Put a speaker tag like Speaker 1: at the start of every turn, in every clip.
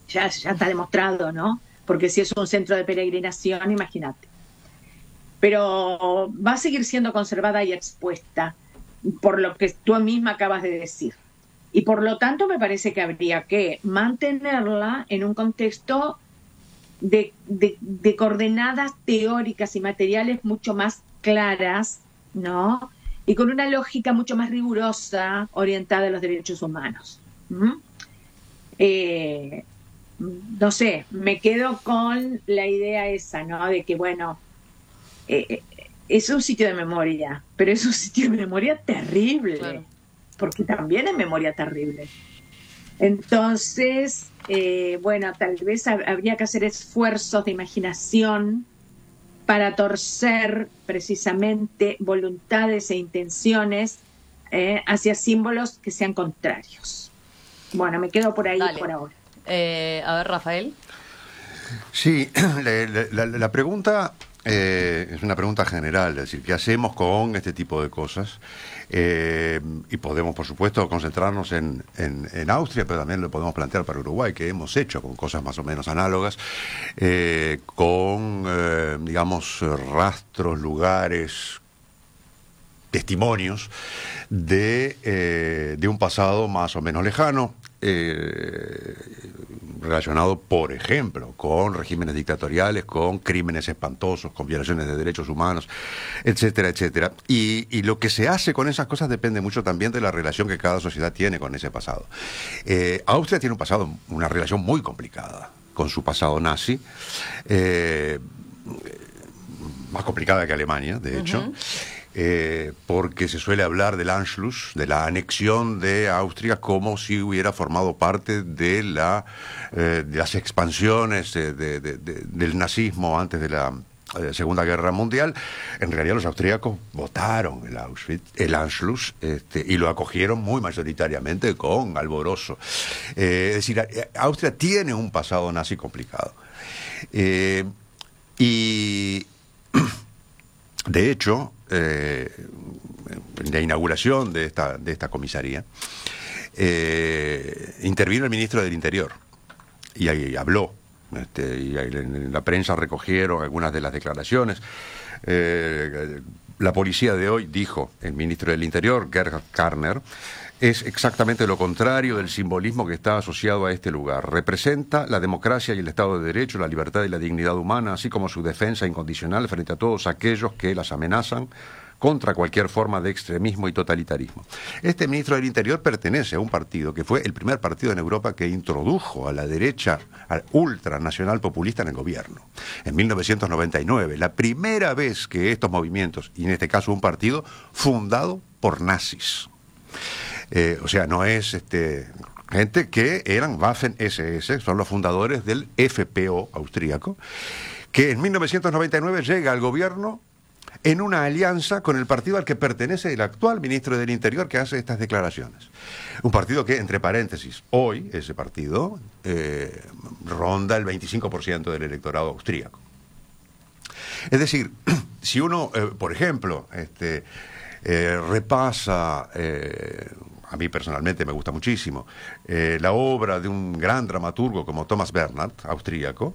Speaker 1: ya está demostrado, ¿no? Porque si es un centro de peregrinación, imagínate. Pero va a seguir siendo conservada y expuesta, por lo que tú misma acabas de decir. Y por lo tanto me parece que habría que mantenerla en un contexto de coordenadas teóricas y materiales mucho más claras, ¿no? Y con una lógica mucho más rigurosa orientada a los derechos humanos. No sé, me quedo con la idea esa, ¿no? De que, bueno, es un sitio de memoria, pero es un sitio de memoria terrible,
Speaker 2: Claro.
Speaker 1: porque también es memoria terrible. Entonces, bueno, tal vez habría que hacer esfuerzos de imaginación para torcer precisamente voluntades e intenciones hacia símbolos que sean contrarios. Bueno, me quedo por ahí.
Speaker 2: Dale.
Speaker 1: Por ahora.
Speaker 2: A ver, Rafael.
Speaker 3: Sí, la pregunta es una pregunta general, es decir, ¿qué hacemos con este tipo de cosas? Y podemos, por supuesto, concentrarnos en Austria, pero también lo podemos plantear para Uruguay, que hemos hecho con cosas más o menos análogas, con, digamos, rastros, lugares, testimonios de un pasado más o menos lejano, relacionado, por ejemplo, con regímenes dictatoriales, con crímenes espantosos, con violaciones de derechos humanos, etcétera, etcétera. Y lo que se hace con esas cosas depende mucho también de la relación que cada sociedad tiene con ese pasado. Austria tiene un pasado, una relación muy complicada con su pasado nazi, más complicada que Alemania, de hecho. Porque se suele hablar del Anschluss, de la anexión de Austria, como si hubiera formado parte de las expansiones del nazismo antes de la Segunda Guerra Mundial. En realidad los austríacos votaron el Anschluss, y lo acogieron muy mayoritariamente con alborozo. Es decir, Austria tiene un pasado nazi complicado. Y de hecho, en la inauguración de esta comisaría, intervino el ministro del Interior y ahí habló, y en la prensa recogieron algunas de las declaraciones. La policía de hoy, dijo el ministro del Interior, Gerhard Karner, es exactamente lo contrario del simbolismo que está asociado a este lugar. Representa la democracia y el Estado de Derecho, la libertad y la dignidad humana, así como su defensa incondicional frente a todos aquellos que las amenazan contra cualquier forma de extremismo y totalitarismo. Este ministro del Interior pertenece a un partido que fue el primer partido en Europa que introdujo a la derecha ultranacional populista en el gobierno. En 1999, la primera vez que estos movimientos, y en este caso un partido fundado por nazis, o sea, no es gente que eran Waffen-SS, son los fundadores del FPO austríaco, que en 1999 llega al gobierno en una alianza con el partido al que pertenece el actual ministro del Interior, que hace estas declaraciones. Un partido que, entre paréntesis, hoy ese partido ronda el 25% del electorado austríaco. Es decir, si uno, por ejemplo, repasa, a mí personalmente me gusta muchísimo, la obra de un gran dramaturgo como Thomas Bernhard, austríaco,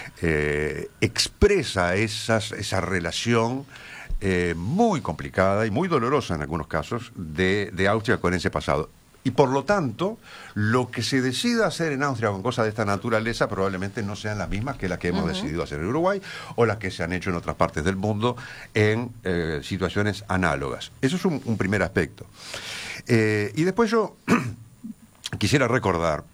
Speaker 3: expresa esa relación muy complicada y muy dolorosa en algunos casos de Austria con ese pasado. Y por lo tanto, lo que se decida hacer en Austria con cosas de esta naturaleza probablemente no sean las mismas que las que hemos decidido hacer en Uruguay o las que se han hecho en otras partes del mundo en situaciones análogas. Eso es un primer aspecto. Y después yo quisiera recordar,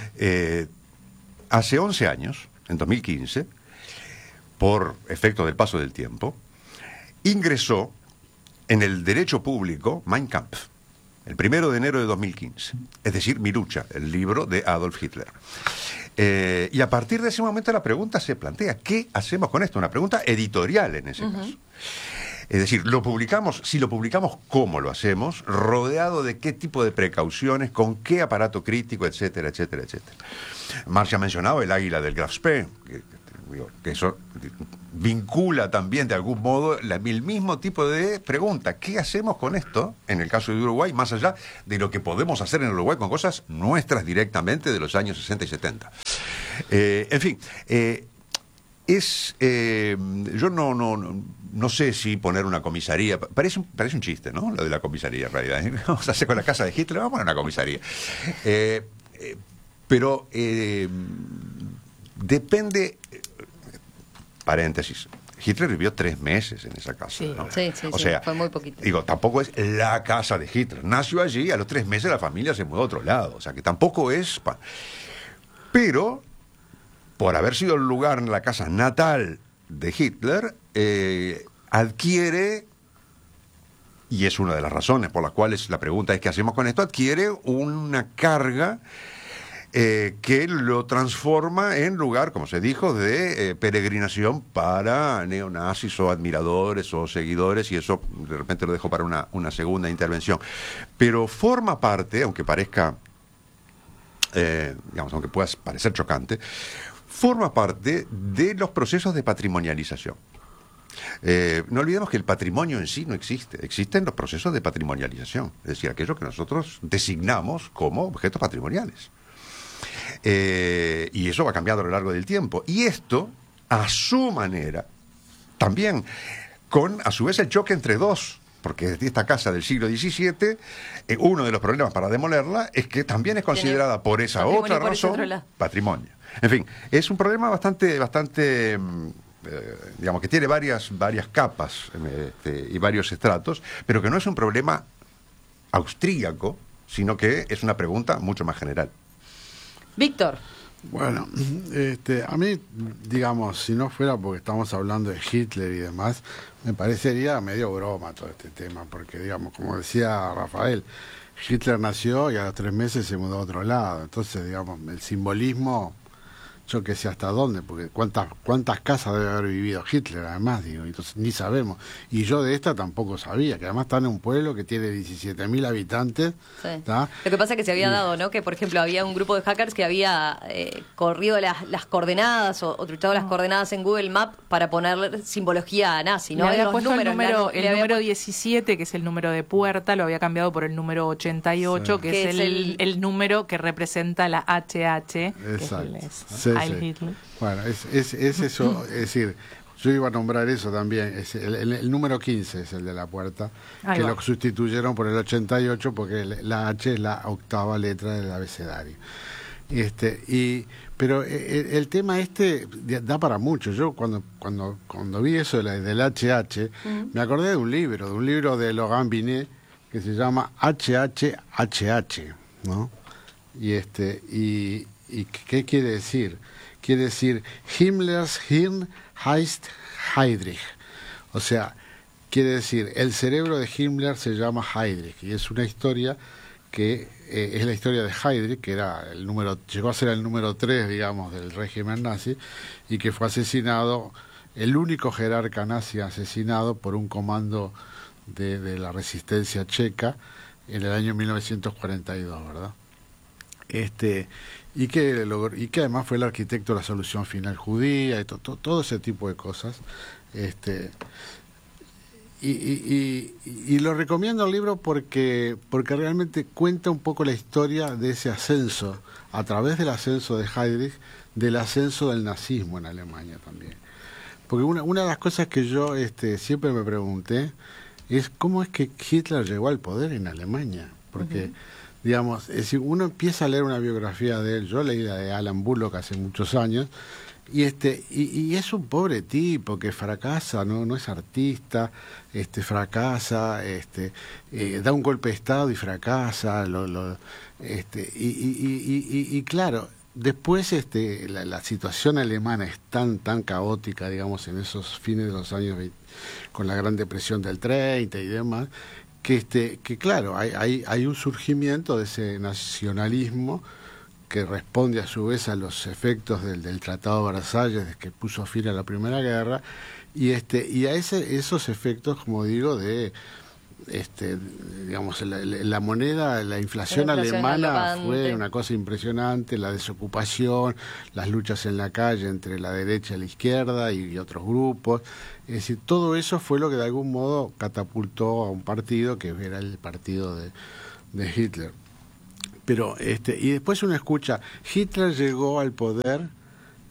Speaker 3: hace 11 años, en 2015, por efecto del paso del tiempo, ingresó en el derecho público Mein Kampf, el 1 de enero de 2015, es decir, Mi lucha, el libro de Adolf Hitler. Y a partir de ese momento la pregunta se plantea, ¿qué hacemos con esto? Una pregunta editorial en ese caso. Es decir, lo publicamos, si lo publicamos, ¿cómo lo hacemos? Rodeado de qué tipo de precauciones, con qué aparato crítico, etcétera, etcétera, etcétera. Marcia ha mencionado el águila del Graf Spee, que eso vincula también de algún modo el mismo tipo de pregunta. ¿Qué hacemos con esto, en el caso de Uruguay, más allá de lo que podemos hacer en Uruguay con cosas nuestras directamente de los años 60 y 70? En fin, yo no sé si poner una comisaría, parece un chiste, ¿no? Lo de la comisaría en realidad. Vamos a hacer con la casa de Hitler, vamos a poner una comisaría. Pero depende, paréntesis, Hitler vivió 3 meses en esa casa,
Speaker 2: Sí,
Speaker 3: ¿no?
Speaker 2: sí,
Speaker 3: O sea,
Speaker 2: fue muy poquito.
Speaker 3: Digo, tampoco es la casa de Hitler. Nació allí, a los 3 meses la familia se mudó a otro lado. O sea, que tampoco es... Pero, por haber sido el lugar en la casa natal de Hitler, adquiere, y es una de las razones por las cuales la pregunta es ¿qué hacemos con esto? Adquiere una carga que lo transforma en lugar, como se dijo, de peregrinación para neonazis o admiradores o seguidores, y eso de repente lo dejo para una segunda intervención. Pero forma parte, aunque parezca, digamos, aunque pueda parecer chocante, forma parte de los procesos de patrimonialización. No olvidemos que el patrimonio en sí no existe, existen los procesos de patrimonialización, es decir, aquello que nosotros designamos como objetos patrimoniales. Y eso va cambiando a lo largo del tiempo. Y esto, a su manera, también con, a su vez, el choque entre dos. Porque esta casa del siglo XVII, uno de los problemas para demolerla es que también es considerada por esa otra razón patrimonio. En fin, es un problema bastante digamos, que tiene varias capas y varios estratos, pero que no es un problema austríaco, sino que es una pregunta mucho más general.
Speaker 2: Víctor.
Speaker 4: Bueno, a mí, digamos, si no fuera porque estamos hablando de Hitler y demás, me parecería medio broma todo este tema, porque, digamos, como decía Rafael, Hitler nació y a los 3 meses se mudó a otro lado. Entonces, digamos, el simbolismo, yo que sé hasta dónde, porque cuántas casas debe haber vivido Hitler, además, digo, entonces ni sabemos. Y yo de esta tampoco sabía, que además está en un pueblo que tiene 17.000 habitantes.
Speaker 2: Sí. Lo que pasa es que se había dado, ¿no? Que, por ejemplo, había un grupo de hackers que había corrido las coordenadas o truchado las coordenadas en Google Maps para poner simbología nazi, ¿no?
Speaker 5: Le había
Speaker 2: Los
Speaker 5: puesto el número
Speaker 2: 17,
Speaker 5: que es el número de puerta, lo había cambiado por el número 88, sí, que es el número que representa la HH.
Speaker 4: Exacto.
Speaker 5: Heil Hitler.
Speaker 4: Bueno, es eso, es decir, yo iba a nombrar eso también, es el número 15 es el de la puerta, que lo sustituyeron por el 88 porque la H es la octava letra del abecedario. Pero el tema da para mucho. Yo cuando vi eso del HH, me acordé de un libro de Laurent Binet que se llama HHHH, ¿no? ¿Y qué quiere decir? Quiere decir Himmlers Hirn heißt Heydrich. O sea, quiere decir el cerebro de Himmler se llama Heydrich, y es una historia que es la historia de Heydrich, que era llegó a ser el número 3, digamos, del régimen nazi, y que fue asesinado, el único jerarca nazi asesinado por un comando de la resistencia checa en el año 1942, ¿verdad? Y que además fue el arquitecto de la solución final judía y todo ese tipo de cosas. Y lo recomiendo el libro porque realmente cuenta un poco la historia de ese ascenso, a través del ascenso de Heydrich, del ascenso del nazismo en Alemania también. Porque una de las cosas que yo siempre me pregunté es cómo es que Hitler llegó al poder en Alemania. Porque, digamos, si uno empieza a leer una biografía de él, yo leí la de Alan Bullock hace muchos años, y es un pobre tipo que fracasa, no es artista, fracasa, da un golpe de estado y fracasa, y claro, después la situación alemana es tan caótica, digamos, en esos fines de los años 20, con la Gran Depresión del 30 y demás, que claro, hay un surgimiento de ese nacionalismo que responde a su vez a los efectos del Tratado de Versalles, que puso fin a la Primera Guerra, y a esos efectos, como digo, digamos, la moneda, la inflación alemana fue una cosa impresionante, la desocupación, las luchas en la calle entre la derecha y la izquierda y otros grupos. Es decir, todo eso fue lo que de algún modo catapultó a un partido que era el partido de Hitler. Pero y después uno escucha, Hitler llegó al poder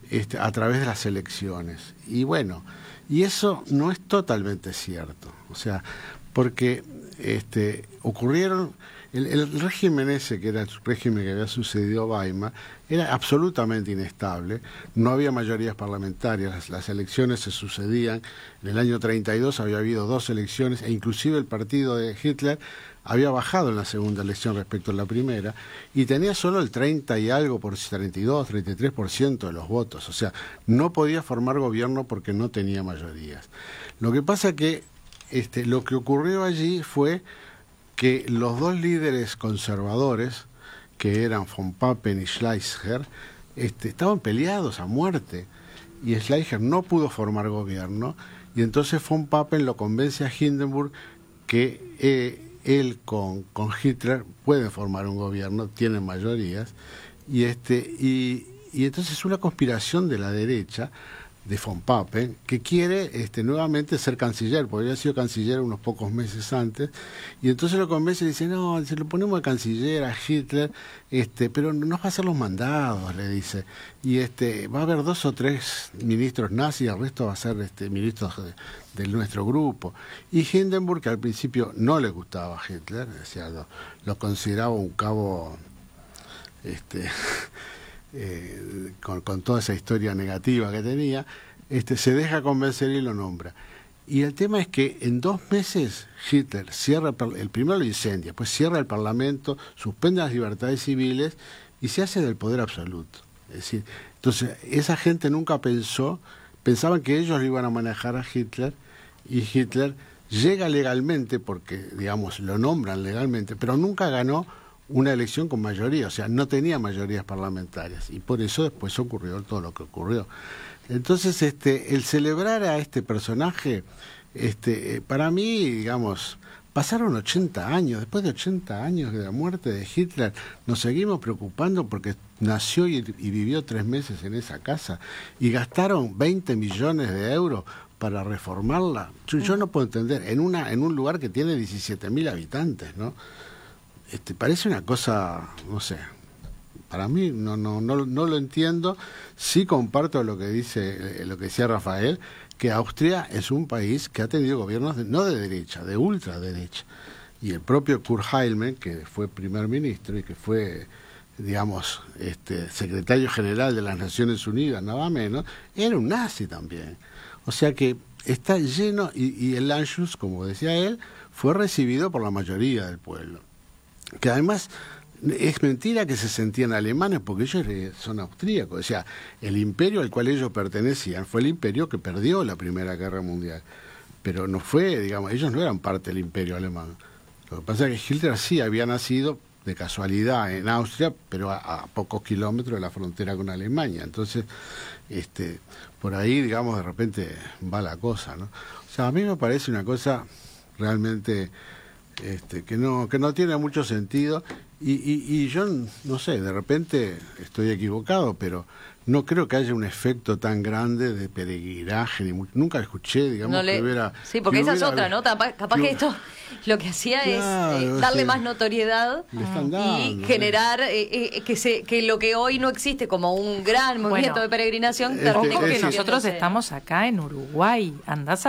Speaker 4: a través de las elecciones. Y bueno, y eso no es totalmente cierto. O sea, porque ocurrieron... El régimen ese, que era el régimen que había sucedido a Weimar, era absolutamente inestable, no había mayorías parlamentarias, las elecciones se sucedían, en el año 32 había habido 2 elecciones, e inclusive el partido de Hitler había bajado en la segunda elección respecto a la primera, y tenía solo el 30 y algo, por 32, 33% de los votos, o sea, no podía formar gobierno porque no tenía mayorías. Lo que pasa que lo que ocurrió allí fue que los 2 líderes conservadores, que eran von Papen y Schleicher, estaban peleados a muerte, y Schleicher no pudo formar gobierno, y entonces von Papen lo convence a Hindenburg que él con Hitler pueden formar un gobierno, tienen mayorías, y entonces es una conspiración de la derecha, de von Papen, que quiere nuevamente ser canciller, porque había sido canciller unos pocos meses antes, y entonces lo convence y dice, no, se lo ponemos de canciller a Hitler, pero no va a hacer los mandados, le dice, y va a haber 2 o 3 ministros nazis, el resto va a ser ministros de nuestro grupo. Y Hindenburg, que al principio no le gustaba a Hitler, decía, lo consideraba un cabo... con toda esa historia negativa que tenía, se deja convencer y lo nombra. Y el tema es que en 2 meses Hitler cierra, el primero lo incendia, después cierra el Parlamento, suspende las libertades civiles y se hace del poder absoluto. Es decir, entonces esa gente nunca pensaban que ellos lo iban a manejar a Hitler, y Hitler llega legalmente, porque digamos lo nombran legalmente, pero nunca ganó una elección con mayoría, o sea, no tenía mayorías parlamentarias, y por eso después ocurrió todo lo que ocurrió. Entonces, el celebrar a este personaje, para mí, digamos, pasaron 80 años, después de 80 años de la muerte de Hitler, nos seguimos preocupando porque nació y vivió 3 meses en esa casa, y gastaron 20 millones de euros para reformarla. Yo no puedo entender, en un lugar que tiene 17.000 habitantes, ¿no? Parece una cosa, no sé, para mí no lo entiendo. Sí comparto lo que decía Rafael, que Austria es un país que ha tenido gobiernos no de derecha, de ultraderecha, y el propio Kurt Heilmann, que fue primer ministro y que fue, digamos, secretario general de las Naciones Unidas, nada menos, era un nazi también. O sea que está lleno, y el Anschluss, como decía él, fue recibido por la mayoría del pueblo. Que además es mentira que se sentían alemanes, porque ellos son austríacos. O sea, el imperio al cual ellos pertenecían fue el imperio que perdió la Primera Guerra Mundial, pero no fue, digamos, ellos no eran parte del imperio alemán. Lo que pasa es que Hitler sí había nacido de casualidad en Austria, pero a pocos kilómetros de la frontera con Alemania. Entonces, por ahí, digamos, de repente va la cosa, ¿no? O sea, a mí me parece una cosa realmente... que no tiene mucho sentido, y yo no sé, de repente estoy equivocado, pero no creo que haya un efecto tan grande de peregrinaje, nunca escuché, digamos, que hubiera...
Speaker 2: Sí, porque esa es otra, ¿no? Capaz que esto lo que hacía es darle más notoriedad y generar que lo que hoy no existe como un gran movimiento de peregrinación.
Speaker 5: Ojo que nosotros estamos acá en Uruguay, andás